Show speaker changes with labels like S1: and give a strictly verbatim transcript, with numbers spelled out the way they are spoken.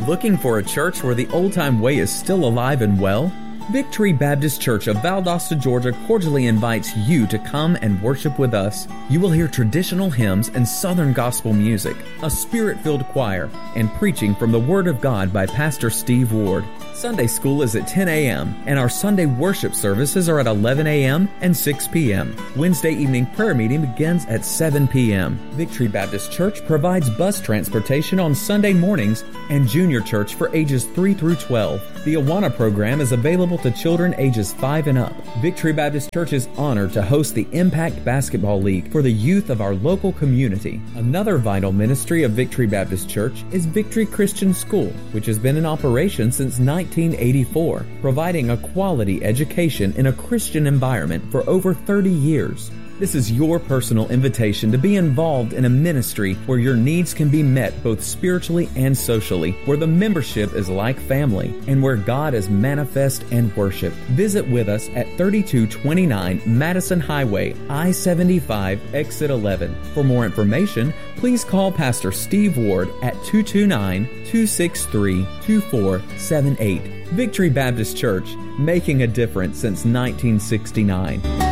S1: Looking for a church where the old-time way is still alive and well? Victory Baptist Church of Valdosta, Georgia cordially invites you to come and worship with us. You will hear traditional hymns and Southern gospel music, a spirit-filled choir, and preaching from the Word of God by Pastor Steve Ward. Sunday school is at ten a.m., and our Sunday worship services are at eleven a.m. and six p.m. Wednesday evening prayer meeting begins at seven p.m. Victory Baptist Church provides bus transportation on Sunday mornings and junior church for ages three through twelve. The Awana program is available to children ages five and up. Victory Baptist Church is honored to host the Impact Basketball League for the youth of our local community. Another vital ministry of Victory Baptist Church is Victory Christian School, which has been in operation since nineteen eighty-four, providing a quality education in a Christian environment for over thirty years. This is your personal invitation to be involved in a ministry where your needs can be met both spiritually and socially, where the membership is like family, and where God is manifest and worshiped. Visit with us at thirty-two twenty-nine Madison Highway, I seventy-five, exit eleven. For more information, please call Pastor Steve Ward at two two nine, two six three, two four seven eight. Victory Baptist Church, making a difference since nineteen sixty-nine.